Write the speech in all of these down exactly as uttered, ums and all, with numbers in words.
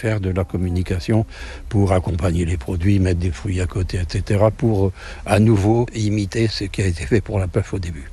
faire de la communication pour accompagner les produits, mettre des fruits à côté, et cetera, pour à nouveau imiter ce qui a été fait pour la puff au début.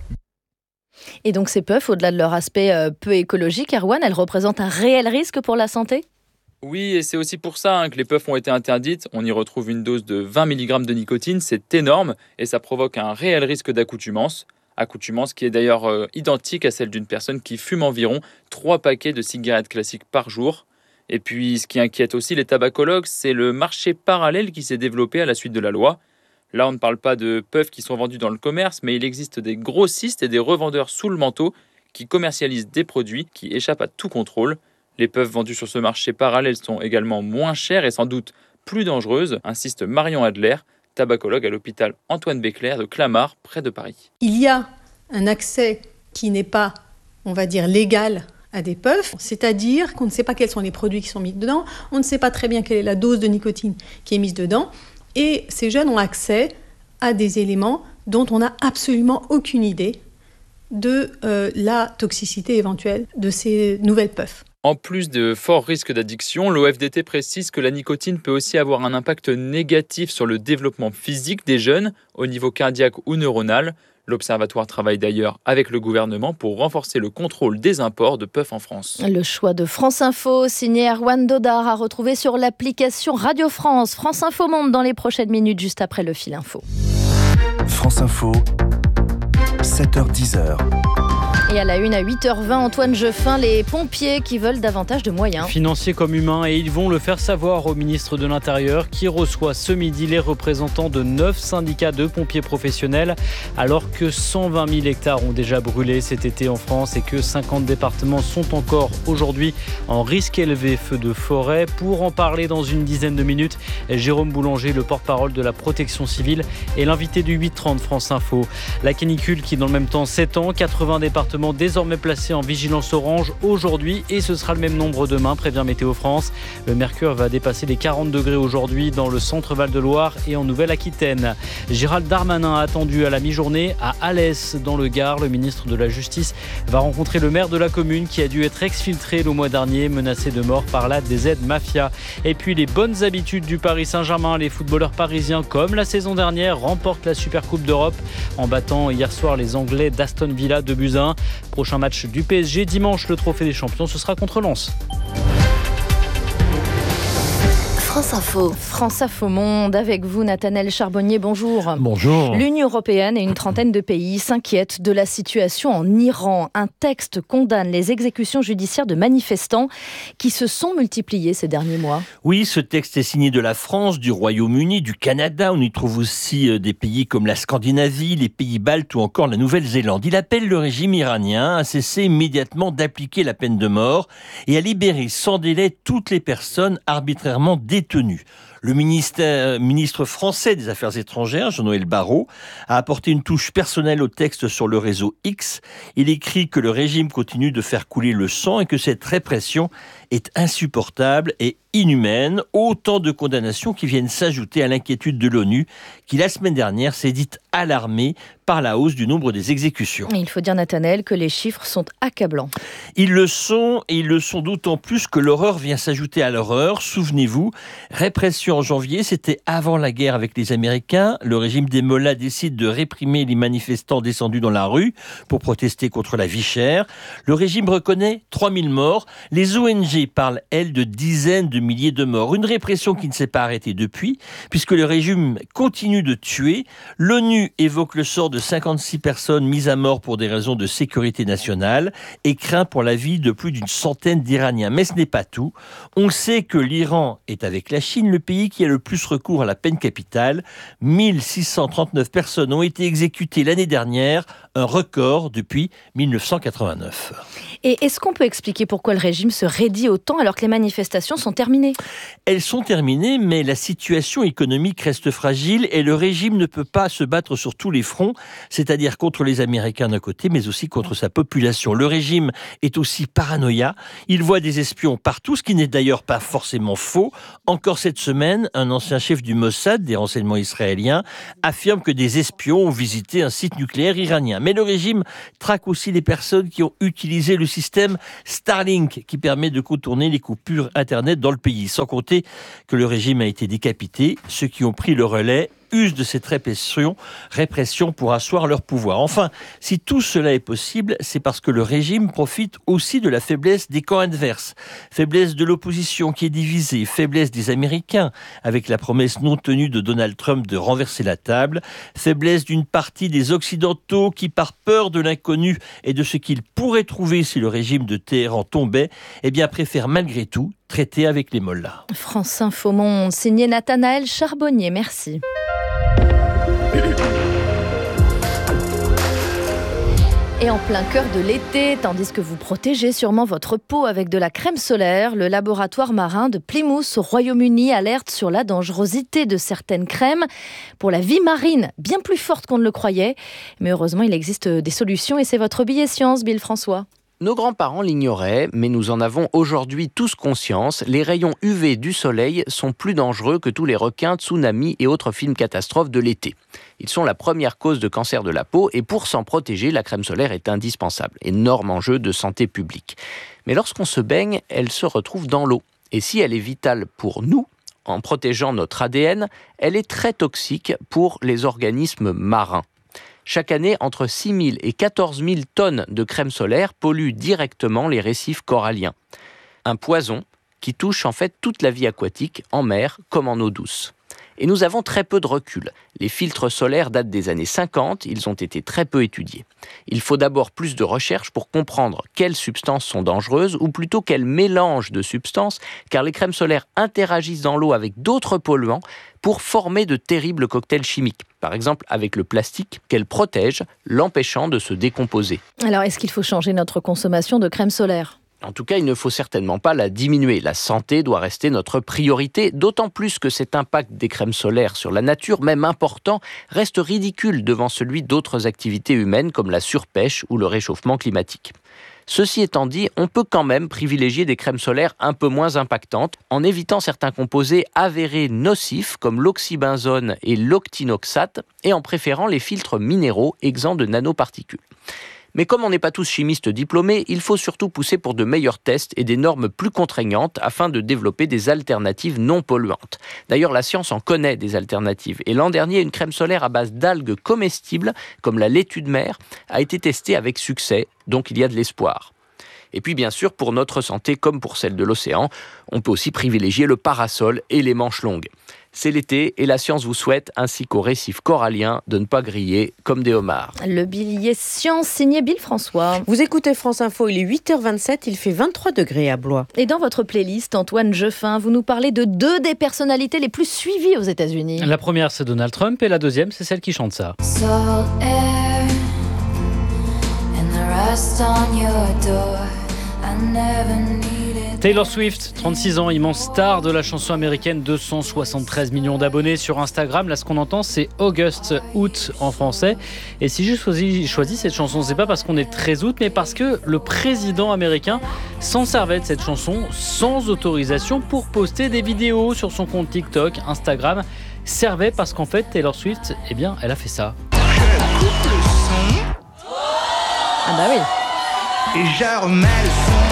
Et donc ces puffs, au-delà de leur aspect euh, peu écologique, Erwan, elles représentent un réel risque pour la santé ? Oui, et c'est aussi pour ça hein, que les puffs ont été interdites. On y retrouve une dose de vingt milligrammes de nicotine, c'est énorme, et ça provoque un réel risque d'accoutumance. Accoutumance qui est d'ailleurs euh, identique à celle d'une personne qui fume environ trois paquets de cigarettes classiques par jour. Et puis, ce qui inquiète aussi les tabacologues, c'est le marché parallèle qui s'est développé à la suite de la loi. Là, on ne parle pas de puffs qui sont vendus dans le commerce, mais il existe des grossistes et des revendeurs sous le manteau qui commercialisent des produits qui échappent à tout contrôle. Les puffs vendues sur ce marché parallèle sont également moins chères et sans doute plus dangereuses, insiste Marion Adler, tabacologue à l'hôpital Antoine Béclair de Clamart, près de Paris. Il y a un accès qui n'est pas, on va dire, légal à des puffs, c'est-à-dire qu'on ne sait pas quels sont les produits qui sont mis dedans, on ne sait pas très bien quelle est la dose de nicotine qui est mise dedans, et ces jeunes ont accès à des éléments dont on n'a absolument aucune idée de euh, la toxicité éventuelle de ces nouvelles puffs. En plus de forts risques d'addiction, l'O F D T précise que la nicotine peut aussi avoir un impact négatif sur le développement physique des jeunes, au niveau cardiaque ou neuronal. L'Observatoire travaille d'ailleurs avec le gouvernement pour renforcer le contrôle des imports de puffs en France. Le choix de France Info, signé Erwan Dodard, à retrouver sur l'application Radio France. France Info monte dans les prochaines minutes, juste après le fil info. France Info, sept heures dix. Et à la une, à huit heures vingt, Antoine Jeffin, les pompiers qui veulent davantage de moyens. Financiers comme humains, et ils vont le faire savoir au ministre de l'Intérieur qui reçoit ce midi les représentants de neuf syndicats de pompiers professionnels, alors que cent vingt mille hectares ont déjà brûlé cet été en France et que cinquante départements sont encore aujourd'hui en risque élevé feu de forêt. Pour en parler dans une dizaine de minutes, Jérôme Boulanger, le porte-parole de la protection civile, est l'invité du huit trente France Info. La canicule qui dans le même temps s'étend, quatre-vingts départements désormais placés en vigilance orange aujourd'hui et ce sera le même nombre demain, prévient Météo France. Le mercure va dépasser les quarante degrés aujourd'hui dans le centre Val-de-Loire et en Nouvelle-Aquitaine. Gérald Darmanin attendu à la mi-journée à Alès dans le Gard. Le ministre de la Justice va rencontrer le maire de la commune qui a dû être exfiltré le mois dernier, menacé de mort par la D Z Mafia. Et puis les bonnes habitudes du Paris Saint-Germain, les footballeurs parisiens comme la saison dernière remportent la Supercoupe d'Europe en battant hier soir les Anglais d'Aston Villa deux buts à un. Prochain match du P S G dimanche, le Trophée des Champions, ce sera contre Lens. France Info. France Info Monde avec vous, Nathanaël Charbonnier, bonjour. Bonjour. L'Union européenne et une trentaine de pays s'inquiètent de la situation en Iran. Un texte condamne les exécutions judiciaires de manifestants qui se sont multipliées ces derniers mois. Oui, ce texte est signé de la France, du Royaume-Uni, du Canada. On y trouve aussi des pays comme la Scandinavie, les pays baltes ou encore la Nouvelle-Zélande. Il appelle le régime iranien à cesser immédiatement d'appliquer la peine de mort et à libérer sans délai toutes les personnes arbitrairement détenues. Détenu. Le ministère, ministre français des Affaires étrangères, Jean-Noël Barrot, a apporté une touche personnelle au texte sur le réseau X. Il écrit que le régime continue de faire couler le sang et que cette répression est insupportable et inhumaine. Autant de condamnations qui viennent s'ajouter à l'inquiétude de l'ONU qui, la semaine dernière, s'est dite alarmée par la hausse du nombre des exécutions. Il faut dire, Nathanaël, que les chiffres sont accablants. Ils le sont, et ils le sont d'autant plus que l'horreur vient s'ajouter à l'horreur. Souvenez-vous, répression en janvier, c'était avant la guerre avec les Américains. Le régime des Mollahs décide de réprimer les manifestants descendus dans la rue pour protester contre la vie chère. Le régime reconnaît trois mille morts. Les O N G parlent, elles, de dizaines de milliers de morts. Une répression qui ne s'est pas arrêtée depuis, puisque le régime continue de tuer. L'ONU évoque le sort de cinquante-six personnes mises à mort pour des raisons de sécurité nationale et craint pour la vie de plus d'une centaine d'Iraniens. Mais ce n'est pas tout. On sait que l'Iran est avec la Chine le pays qui a le plus recours à la peine capitale. mille six cent trente-neuf personnes ont été exécutées l'année dernière, un record depuis mille neuf cent quatre-vingt-neuf. Et est-ce qu'on peut expliquer pourquoi le régime se raidit autant alors que les manifestations sont terminées ? Elles sont terminées, mais la situation économique reste fragile et le régime ne peut pas se battre sur tous les fronts, c'est-à-dire contre les Américains d'un côté, mais aussi contre sa population. Le régime est aussi paranoïa. Il voit des espions partout, ce qui n'est d'ailleurs pas forcément faux. Encore cette semaine, un ancien chef du Mossad, des renseignements israéliens, affirme que des espions ont visité un site nucléaire iranien. Mais le régime traque aussi les personnes qui ont utilisé le système Starlink, qui permet de contourner les coupures Internet dans le pays. Sans compter que le régime a été décapité. Ceux qui ont pris le relais usent de cette répression, répression pour asseoir leur pouvoir. Enfin, si tout cela est possible, c'est parce que le régime profite aussi de la faiblesse des camps adverses. Faiblesse de l'opposition qui est divisée, faiblesse des Américains, avec la promesse non tenue de Donald Trump de renverser la table, faiblesse d'une partie des Occidentaux qui, par peur de l'inconnu et de ce qu'ils pourraient trouver si le régime de Téhéran tombait, eh bien préfèrent malgré tout traiter avec les mollahs. France Info Monde, signé Nathanaël Charbonnier, merci. Et en plein cœur de l'été, tandis que vous protégez sûrement votre peau avec de la crème solaire, le laboratoire marin de Plymouth au Royaume-Uni alerte sur la dangerosité de certaines crèmes pour la vie marine, bien plus forte qu'on ne le croyait. Mais heureusement, il existe des solutions et c'est votre billet science, Bill François. Nos grands-parents l'ignoraient, mais nous en avons aujourd'hui tous conscience. Les rayons U V du soleil sont plus dangereux que tous les requins, tsunamis et autres films catastrophes de l'été. Ils sont la première cause de cancer de la peau et pour s'en protéger, la crème solaire est indispensable. Énorme enjeu de santé publique. Mais lorsqu'on se baigne, elle se retrouve dans l'eau. Et si elle est vitale pour nous, en protégeant notre A D N, elle est très toxique pour les organismes marins. Chaque année, entre six mille et quatorze mille tonnes de crème solaire polluent directement les récifs coralliens. Un poison qui touche en fait toute la vie aquatique, en mer comme en eau douce. Et nous avons très peu de recul. Les filtres solaires datent des années cinquante, ils ont été très peu étudiés. Il faut d'abord plus de recherches pour comprendre quelles substances sont dangereuses, ou plutôt quels mélanges de substances, car les crèmes solaires interagissent dans l'eau avec d'autres polluants pour former de terribles cocktails chimiques. Par exemple avec le plastique qu'elles protègent, l'empêchant de se décomposer. Alors est-ce qu'il faut changer notre consommation de crème solaire ? En tout cas, il ne faut certainement pas la diminuer. La santé doit rester notre priorité, d'autant plus que cet impact des crèmes solaires sur la nature, même important, reste ridicule devant celui d'autres activités humaines comme la surpêche ou le réchauffement climatique. Ceci étant dit, on peut quand même privilégier des crèmes solaires un peu moins impactantes en évitant certains composés avérés nocifs comme l'oxybenzone et l'octinoxate et en préférant les filtres minéraux exempts de nanoparticules. Mais comme on n'est pas tous chimistes diplômés, il faut surtout pousser pour de meilleurs tests et des normes plus contraignantes afin de développer des alternatives non polluantes. D'ailleurs, la science en connaît des alternatives. Et l'an dernier, une crème solaire à base d'algues comestibles, comme la laitue de mer, a été testée avec succès, donc il y a de l'espoir. Et puis bien sûr, pour notre santé comme pour celle de l'océan, on peut aussi privilégier le parasol et les manches longues. C'est l'été et la science vous souhaite, ainsi qu'aux récifs coralliens, de ne pas griller comme des homards. Le billet science signé Bill François. Vous écoutez France Info, il est huit heures vingt-sept, il fait vingt-trois degrés à Blois. Et dans votre playlist, Antoine Jeffin, vous nous parlez de deux des personnalités les plus suivies aux États-Unis. La première, c'est Donald Trump, et la deuxième, c'est celle qui chante ça. Salt air and the rust on your door. I never needed. Taylor Swift, trente-six ans, immense star de la chanson américaine, deux cent soixante-treize millions d'abonnés sur Instagram. Là, ce qu'on entend, c'est August Août en français. Et si j'ai choisi, choisi cette chanson, c'est pas parce qu'on est treize août, mais parce que le président américain s'en servait de cette chanson sans autorisation pour poster des vidéos sur son compte TikTok, Instagram. Servait parce qu'en fait, Taylor Swift, eh bien, elle a fait ça. Je coupe le son. Ah bah oui. Et je remets le son.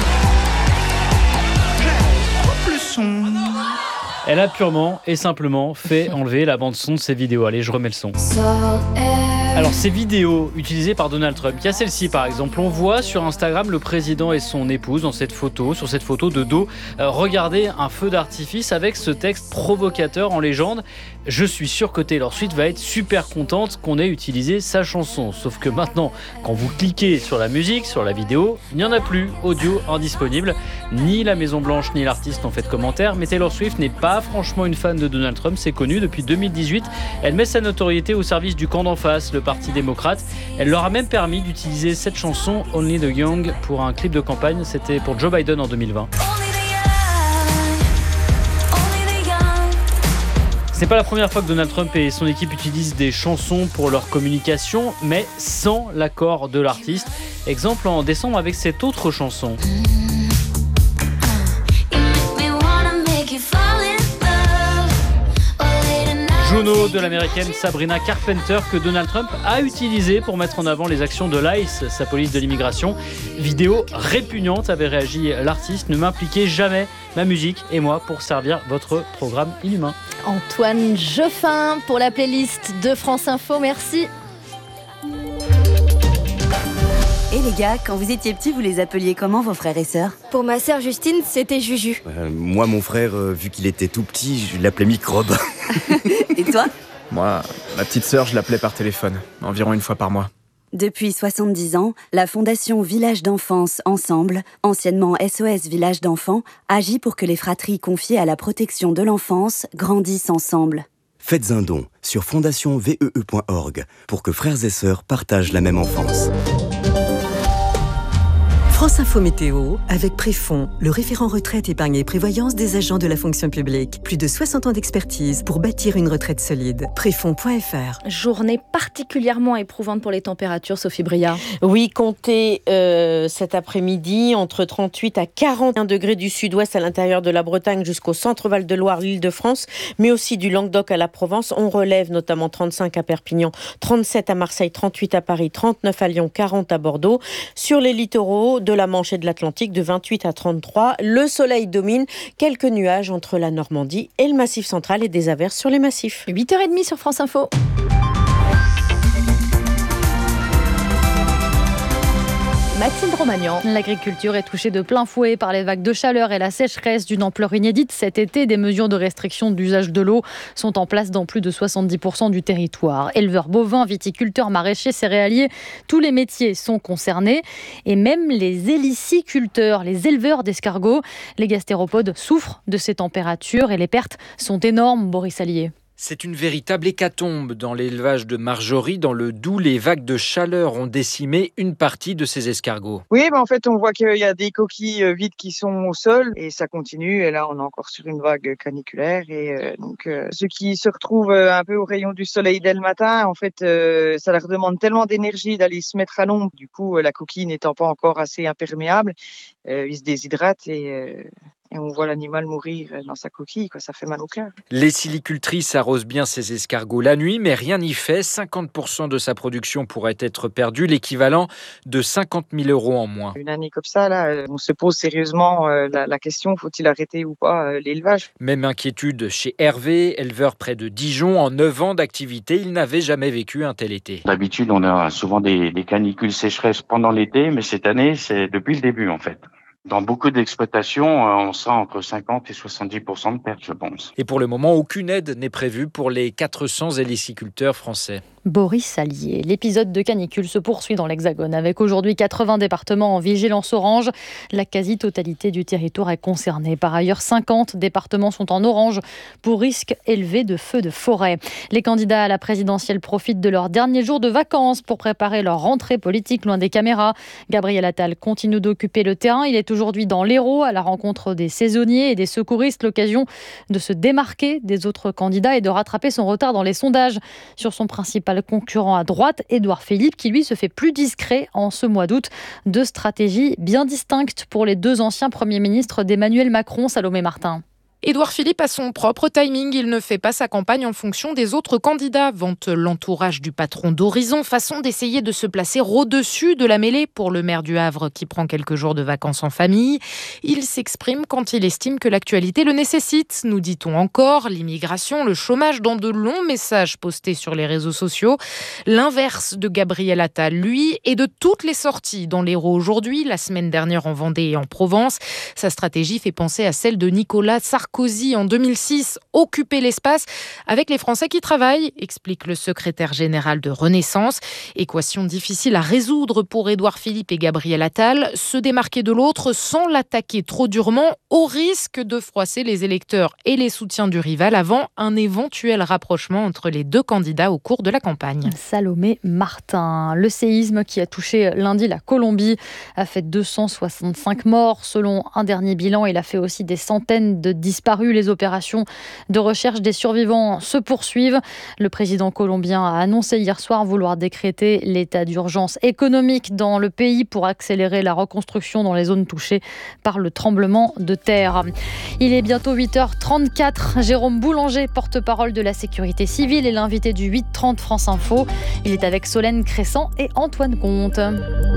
Elle a purement et simplement fait enlever la bande-son de ses vidéos. Allez, je remets le son. Alors, ces vidéos utilisées par Donald Trump, il y a celle-ci par exemple. On voit sur Instagram le président et son épouse dans cette photo, sur cette photo de dos, euh, regarder un feu d'artifice avec ce texte provocateur en légende. Je suis sûr que Taylor Swift va être super contente qu'on ait utilisé sa chanson. Sauf que maintenant, quand vous cliquez sur la musique, sur la vidéo, il n'y en a plus, audio indisponible. Ni la Maison Blanche ni l'artiste n'ont fait de commentaires, mais Taylor Swift n'est pas franchement une fan de Donald Trump, c'est connu depuis deux mille dix-huit. Elle met sa notoriété au service du camp d'en face, le Parti démocrate. Elle leur a même permis d'utiliser cette chanson Only the Young pour un clip de campagne. C'était pour Joe Biden en deux mille vingt. C'est pas la première fois que Donald Trump et son équipe utilisent des chansons pour leur communication, mais sans l'accord de l'artiste. Exemple en décembre avec cette autre chanson. sono de l'américaine Sabrina Carpenter que Donald Trump a utilisé pour mettre en avant les actions de l'ICE, sa police de l'immigration. Vidéo répugnante, avait réagi l'artiste. Ne m'impliquez jamais, ma musique et moi, pour servir votre programme inhumain. Antoine Jeffin pour la playlist de France Info, merci. Et les gars, quand vous étiez petits, vous les appeliez comment vos frères et sœurs ? Pour ma sœur Justine, c'était Juju. Euh, moi, mon frère, euh, vu qu'il était tout petit, je l'appelais Microbe. Et toi ? Moi, ma petite sœur, je l'appelais par téléphone, environ une fois par mois. Depuis soixante-dix ans, la Fondation Village d'Enfance Ensemble, anciennement S O S Village d'Enfants, agit pour que les fratries confiées à la protection de l'enfance grandissent ensemble. Faites un don sur fondation v e e point org pour que frères et sœurs partagent la même enfance. France Info Météo, avec Préfond, le référent retraite, épargne et prévoyance des agents de la fonction publique. Plus de soixante ans d'expertise pour bâtir une retraite solide. Préfond point f r. Journée particulièrement éprouvante pour les températures, Sophie Briard. Oui, comptez euh, cet après-midi entre trente-huit à quarante et un degrés du sud-ouest à l'intérieur de la Bretagne jusqu'au centre Val-de-Loire, l'Île-de-France, mais aussi du Languedoc à la Provence. On relève notamment trente-cinq à Perpignan, trente-sept à Marseille, trente-huit à Paris, trente-neuf à Lyon, quarante à Bordeaux. Sur les littoraux de la Manche et de l'Atlantique, de vingt-huit à trente-trois. Le soleil domine, quelques nuages entre la Normandie et le Massif central et des averses sur les massifs. huit heures trente sur France Info. Mathilde Romagnan. L'agriculture est touchée de plein fouet par les vagues de chaleur et la sécheresse d'une ampleur inédite cet été. Des mesures de restriction d'usage de l'eau sont en place dans plus de soixante-dix pour cent du territoire. Éleveurs bovins, viticulteurs, maraîchers, céréaliers, tous les métiers sont concernés. Et même les héliciculteurs, les éleveurs d'escargots. Les gastéropodes souffrent de ces températures et les pertes sont énormes, Boris Allier. C'est une véritable hécatombe dans l'élevage de Marjorie. Dans le Doubs, les vagues de chaleur ont décimé une partie de ces escargots. Oui, bah en fait, on voit qu'il y a des coquilles vides qui sont au sol et ça continue. Et là, on est encore sur une vague caniculaire. Et euh, donc, euh, ceux qui se retrouvent un peu au rayon du soleil dès le matin, en fait, euh, ça leur demande tellement d'énergie d'aller se mettre à l'ombre. Du coup, la coquille n'étant pas encore assez imperméable, euh, ils se déshydratent et... Euh, Et on voit l'animal mourir dans sa coquille, quoi. Ça fait mal au cœur. Les silicultrices arrosent bien ces escargots la nuit, mais rien n'y fait. cinquante pour cent de sa production pourrait être perdue, l'équivalent de cinquante mille euros en moins. Une année comme ça, là, on se pose sérieusement la, la question, faut-il arrêter ou pas l'élevage ? Même inquiétude chez Hervé, éleveur près de Dijon. En neuf ans d'activité, il n'avait jamais vécu un tel été. D'habitude, on a souvent des, des canicules sécheresses pendant l'été, mais cette année, c'est depuis le début, en fait. Dans beaucoup d'exploitations, on sera entre cinquante et soixante-dix pour cent de pertes, je pense. Et pour le moment, aucune aide n'est prévue pour les quatre cents héliciculteurs français. Boris Allier. L'épisode de canicule se poursuit dans l'Hexagone avec aujourd'hui quatre-vingts départements en vigilance orange. La quasi-totalité du territoire est concernée. Par ailleurs, cinquante départements sont en orange pour risque élevé de feux de forêt. Les candidats à la présidentielle profitent de leur dernier jour de vacances pour préparer leur rentrée politique loin des caméras. Gabriel Attal continue d'occuper le terrain. Il est aujourd'hui dans l'Hérault à la rencontre des saisonniers et des secouristes. L'occasion de se démarquer des autres candidats et de rattraper son retard dans les sondages sur son principal concurrent à droite, Édouard Philippe, qui lui se fait plus discret en ce mois d'août. Deux stratégies bien distinctes pour les deux anciens premiers ministres d'Emmanuel Macron, Salomé Martin. Édouard Philippe a son propre timing, il ne fait pas sa campagne en fonction des autres candidats, vante l'entourage du patron d'Horizon, façon d'essayer de se placer au-dessus de la mêlée pour le maire du Havre qui prend quelques jours de vacances en famille. Il s'exprime quand il estime que l'actualité le nécessite, nous dit-on encore, l'immigration, le chômage dans de longs messages postés sur les réseaux sociaux. L'inverse de Gabriel Attal, lui, et de toutes les sorties dans l'Hérault aujourd'hui, la semaine dernière en Vendée et en Provence. Sa stratégie fait penser à celle de Nicolas Sarkozy. Sarkozy en deux mille six, occuper l'espace avec les Français qui travaillent, explique le secrétaire général de Renaissance. Équation difficile à résoudre pour Édouard Philippe et Gabriel Attal, se démarquer de l'autre sans l'attaquer trop durement, au risque de froisser les électeurs et les soutiens du rival avant un éventuel rapprochement entre les deux candidats au cours de la campagne. Salomé Martin. Le séisme qui a touché lundi la Colombie a fait deux cent soixante-cinq morts selon un dernier bilan. Il a fait aussi des centaines de disparus. disparus. Les opérations de recherche des survivants se poursuivent. Le président colombien a annoncé hier soir vouloir décréter l'état d'urgence économique dans le pays pour accélérer la reconstruction dans les zones touchées par le tremblement de terre. Il est bientôt huit heures trente-quatre. Jérôme Boulanger, porte-parole de la sécurité civile, est l'invité du huit trente France Info. Il est avec Solène Crescent et Antoine Comte.